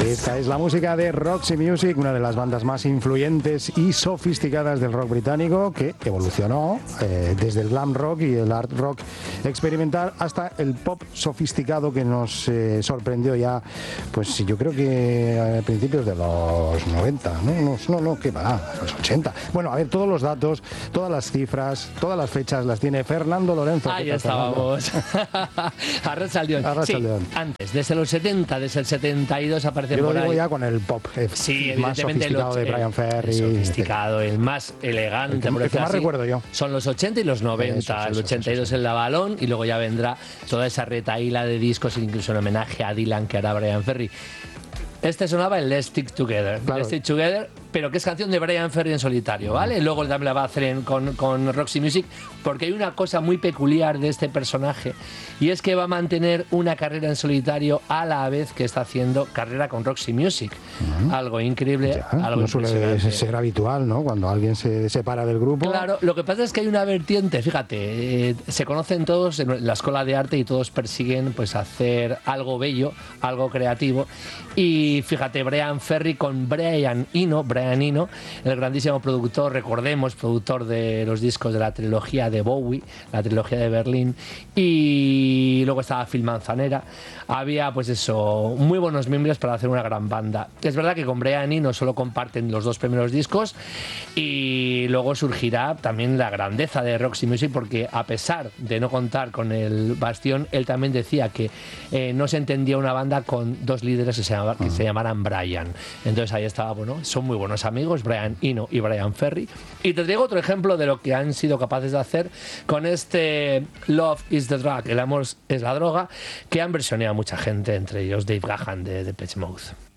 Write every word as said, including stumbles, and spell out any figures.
Esta es la música de Roxy Music, una de las bandas más influyentes y sofisticadas del rock británico, que evolucionó eh, desde el glam rock y el art rock experimental hasta el pop sofisticado que nos eh, sorprendió ya, pues yo creo que a principios de los noventa, no, no, no, no ¿qué va? Los ochenta. Bueno, a ver, todos los datos, todas las cifras, todas las fechas las tiene Fernando Lorenzo. Ahí estábamos. Arracha al león. Arracha Sí, al león. antes, desde los setenta, desde el setenta y dos aparece Yo lo por digo ahí. ya con el pop, eh, Sí, más evidentemente sofisticado el, de Brian Ferry. El sofisticado, el más elegante. El que, por el que decirlo más así. recuerdo yo. Son los ochenta y los noventa. Eso, eso, el ochenta y dos eso, eso. el Lavalón y luego ya vendrá toda esa retaíla de discos, incluso en homenaje a Dylan que hará Brian Ferry. Este sonaba el Let's Stick Together. Claro. Let's Stick Together, pero que es canción de Brian Ferry en solitario, ¿vale? Luego también la va a hacer en, con, con Roxy Music, porque hay una cosa muy peculiar de este personaje, y es que va a mantener una carrera en solitario a la vez que está haciendo carrera con Roxy Music. Uh-huh. Algo increíble, ya, algo no suele ser habitual, ¿no? Cuando alguien se separa del grupo. Claro, lo que pasa es que hay una vertiente, fíjate, eh, se conocen todos en la escuela de arte y todos persiguen pues hacer algo bello, algo creativo, y fíjate, Brian Ferry con Brian Eno, Brian Eno, el grandísimo productor, recordemos, productor de los discos de la trilogía de Bowie, la trilogía de Berlín, y luego estaba Phil Manzanera. Había, pues eso, muy buenos miembros para hacer una gran banda. Es verdad que con Brian Eno solo comparten los dos primeros discos, y luego surgirá también la grandeza de Roxy Music, porque a pesar de no contar con el bastión, él también decía que eh, no se entendía una banda con dos líderes que se, llama, que se llamaran Brian. Entonces ahí estaba, bueno, son muy buenos amigos, Brian Eno y Brian Ferry. Y te traigo otro ejemplo de lo que han sido capaces de hacer con este Love is the Drug, el amor es la droga, que han versioneado mucha gente, entre ellos Dave Gahan de Depeche Mode.